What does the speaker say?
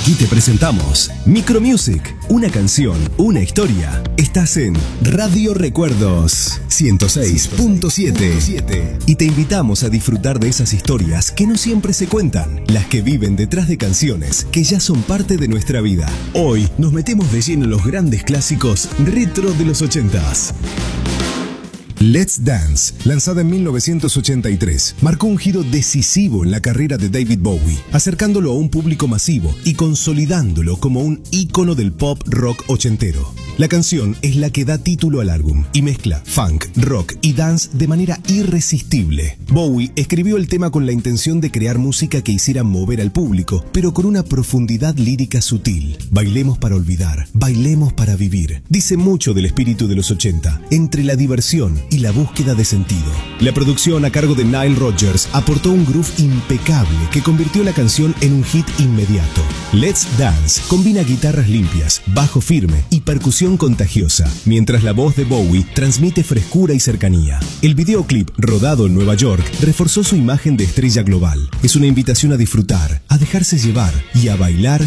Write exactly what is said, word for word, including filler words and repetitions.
Aquí te presentamos Micro Music, una canción, una historia. Estás en Radio Recuerdos ciento seis punto siete y te invitamos a disfrutar de esas historias que no siempre se cuentan, las que viven detrás de canciones que ya son parte de nuestra vida. Hoy nos metemos de lleno en los grandes clásicos retro de los ochentas. Let's Dance, lanzada en mil novecientos ochenta y tres, marcó un giro decisivo en la carrera de David Bowie, acercándolo a un público masivo y consolidándolo como un ícono del pop rock ochentero. La canción es la que da título al álbum y mezcla funk, rock y dance de manera irresistible. Bowie escribió el tema con la intención de crear música que hiciera mover al público, pero con una profundidad lírica sutil. Bailemos para olvidar, bailemos para vivir. Dice mucho del espíritu de los ochenta, entre la diversión y la búsqueda de sentido. La producción a cargo de Nile Rodgers aportó un groove impecable que convirtió la canción en un hit inmediato. Let's Dance combina guitarras limpias, bajo firme y percusión contagiosa, mientras la voz de Bowie transmite frescura y cercanía. El videoclip, rodado en Nueva York, reforzó su imagen de estrella global. Es una invitación a disfrutar, a dejarse llevar y a bailar